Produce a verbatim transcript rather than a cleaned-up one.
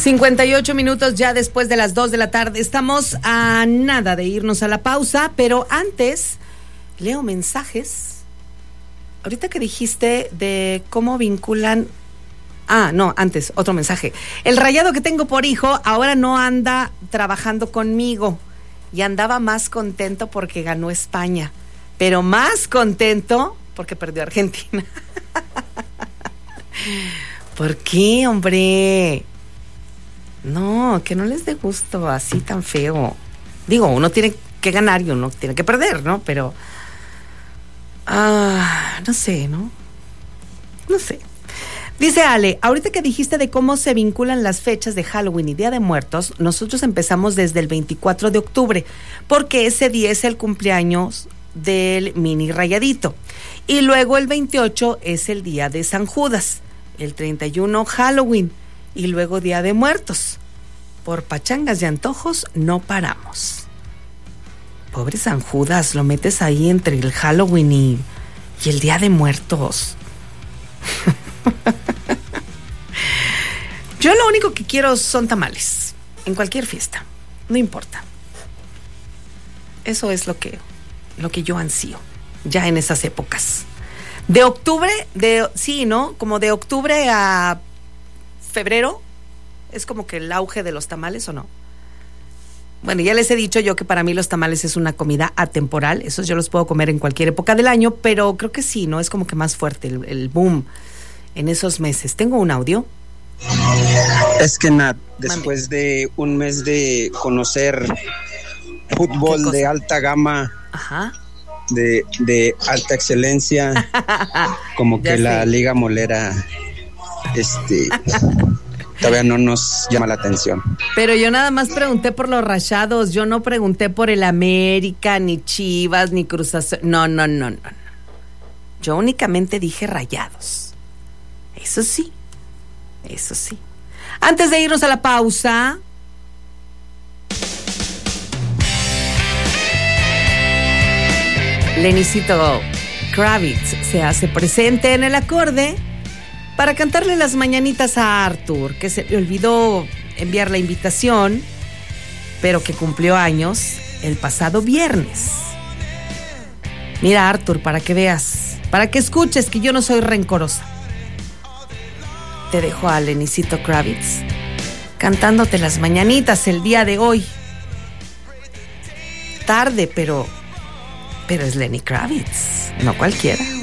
cincuenta y ocho minutos ya después de las dos de la tarde. Estamos a nada de irnos a la pausa, pero antes leo mensajes. Ahorita que dijiste de cómo vinculan... Ah, no, antes, otro mensaje. El rayado que tengo por hijo ahora no anda trabajando conmigo y andaba más contento porque ganó España, pero más contento porque perdió Argentina. ¿Por qué, hombre? No, que no les dé gusto así tan feo. Digo, uno tiene que ganar y uno tiene que perder, ¿no? Pero... Ah, no sé, ¿no? No sé. Dice Ale, ahorita que dijiste de cómo se vinculan las fechas de Halloween y Día de Muertos, nosotros empezamos desde el veinticuatro de octubre, porque ese día es el cumpleaños del mini rayadito. Y luego el veintiocho es el día de San Judas, el treinta y uno Halloween y luego Día de Muertos. Por pachangas y antojos no paramos. Pobre San Judas, lo metes ahí entre el Halloween y, y el Día de Muertos. Yo lo único que quiero son tamales en cualquier fiesta, no importa. Eso es lo que, lo que yo ansío ya en esas épocas. De octubre, de sí, ¿no? Como de octubre a febrero es como que el auge de los tamales, ¿o no? Bueno, ya les he dicho yo que para mí los tamales es una comida atemporal. Esos yo los puedo comer en cualquier época del año, pero creo que sí, ¿no? Es como que más fuerte el, el boom en esos meses. ¿Tengo un audio? Es que Nat, después de un mes de conocer fútbol de alta gama, ajá, de, de alta excelencia, como que la Liga Molera, este, todavía no nos llama la atención. Pero yo nada más pregunté por los Rayados, yo no pregunté por el América, ni Chivas, ni Cruz Azul. No, no, no, no. Yo únicamente dije Rayados. Eso sí. Eso sí. Antes de irnos a la pausa, Lenicito Kravitz se hace presente en el acorde para cantarle las mañanitas a Arthur, que se le olvidó enviar la invitación, pero que cumplió años el pasado viernes. Mira, Arthur, para que veas, para que escuches que yo no soy rencorosa. Te dejo a Lenicito Kravitz cantándote las mañanitas el día de hoy. Tarde, pero pero es Lenny Kravitz, no cualquiera.